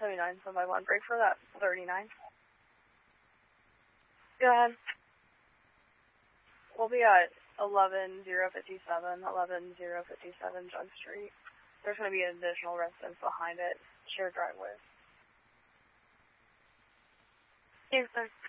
79, 7 by 1. Break for that 39. Go ahead. We'll be at 11057 Jug Street. There's going to be an additional residence behind it. Shared driveway. Yes, sir.